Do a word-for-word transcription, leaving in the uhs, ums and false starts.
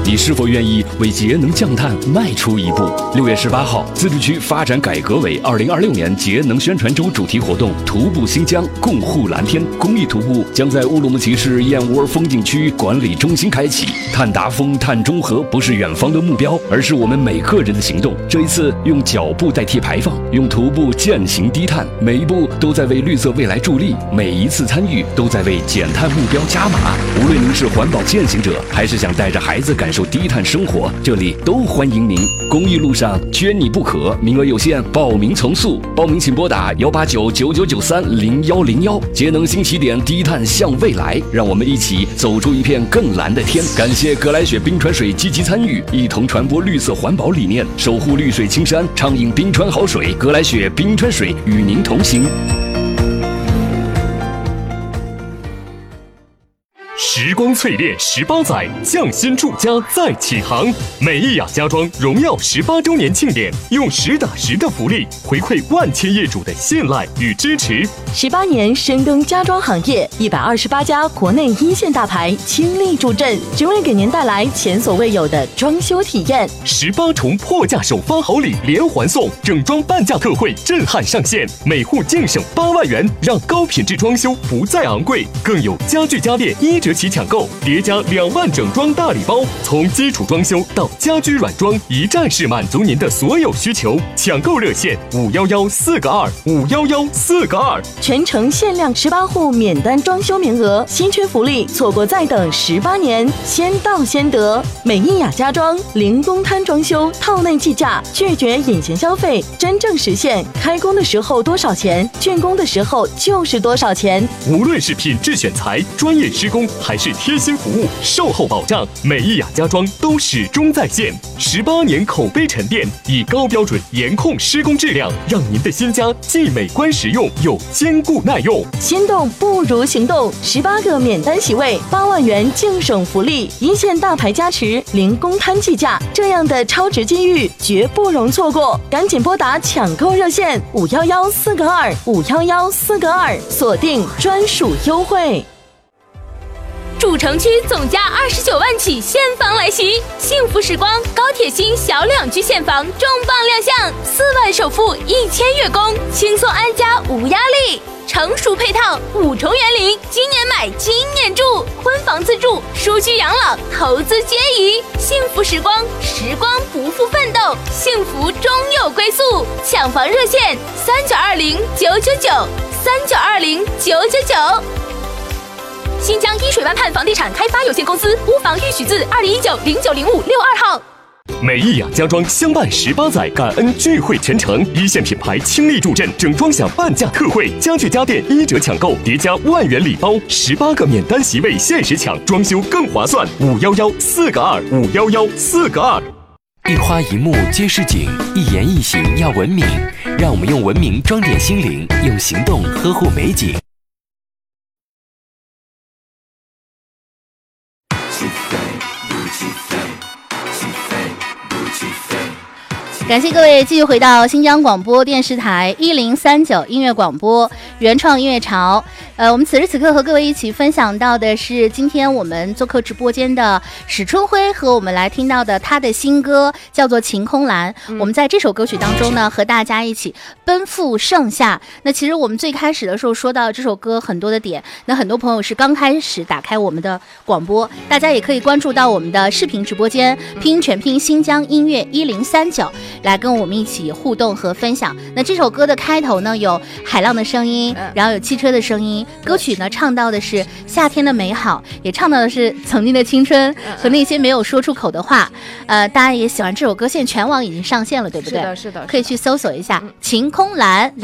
你是否愿意为节能降碳迈出一步？六月十八号，自治区发展改革委二零二六年节能宣传周主题活动“徒步新疆，共护蓝天”公益徒步将在乌鲁木齐市燕窝风景区管理中心开启。碳达峰、碳中和不是远方的目标，而是我们每个人的行动。这一次，用脚步代替排放，用徒步践行低碳，每一步都在为绿色未来助力，每一次参与都在为减碳目标加码。无论您是环保践行者，还是想带着孩子感受低碳生活，这里都欢迎您。公益路上缺你不可，名额有限，报名从速。报名请拨打幺八九九九九三零幺零幺。节能新起点，低碳向未来，让我们一起走出一片更蓝的天。感谢格莱雪冰川水积极参与，一同传播绿色环保理念，守护绿水青山，畅饮冰川好水。格莱雪冰川水与您同行。 时光淬炼十八载，匠心铸家再起航。美意雅家装荣耀十八周年庆典，用实打实的福利回馈万千业主的信赖与支持。 十八年深耕家装行业，一百二十八家国内一线大牌倾力助阵，只为给您带来前所未有的装修体验。 十八重破价首发好礼连环送，整装半价特惠震撼上线，每户净省八万元，让高品质装修不再昂贵。更有家具家电一折起抢购，叠加两万整装大礼包，从基础装修到家居软装，一站式满足您的所有需求。抢购热线五幺幺四个二五幺幺四个二， 全程限量十八户免单装修名额，稀缺福利，错过再等十八年，先到先得。美意雅家装零公摊装修，套内计价，拒绝隐形消费，真正实现开工的时候多少钱，竣工的时候就是多少钱。 无论是品质选材、专业施工，还是贴心服务、售后保障，美意雅家装都始终在线。十八年口碑沉淀，以高标准严控施工质量，让您的新家既美观实用又坚固耐用。 心动不如行动，十八个免单席位，八万元净省福利，一线大牌加持，零公摊计价，这样的超值机遇绝不容错过。赶紧拨打抢购热线五幺幺四个二五幺幺四个二，锁定专属优惠。 主城区总价二十九万起现房来袭，幸福时光高铁新小两居现房重磅亮相，四万首付一千月供，轻松安家无压力。成熟配套五重园林，今年买今年住，婚房自住，舒居养老，投资皆宜。幸福时光，时光不负奋斗，幸福终有归宿。抢房热线三九二零九九九三九二零九九九。新疆依水湾畔房地产开发有限公司，屋房预许字二零一九零九零五六二号。 美意雅家装相伴十八载，感恩聚会全程，一线品牌倾力助阵，整装享半价特惠，家具家电一折抢购，叠加万元礼包，十八个免单席位限时抢，装修更划算。五幺幺四个二五幺幺四个二。 一花一木皆是景，一言一行要文明，让我们用文明装点心灵，用行动呵护美景。 感谢各位继续回到新疆广播电视台一零三九音乐广播原创音乐潮。呃，我们此时此刻和各位一起分享到的是今天我们做客直播间的史春辉，和我们来听到的他的新歌叫做《晴空蓝》。嗯、我们在这首歌曲当中呢，和大家一起奔赴盛夏。那其实我们最开始的时候说到这首歌很多的点，那很多朋友是刚开始打开我们的广播，大家也可以关注到我们的视频直播间，拼音全拼新疆音乐一零三九。来跟我们一起互动和分享。那这首歌的开头呢，有海浪的声音，然后有汽车的声音。歌曲呢，唱到的是夏天的美好，也唱到的是曾经的青春和那些没有说出口的话。呃，大家也喜欢这首歌，现在全网已经上线了，对不对？ 是的，是的， 可以去搜索一下《晴空蓝》。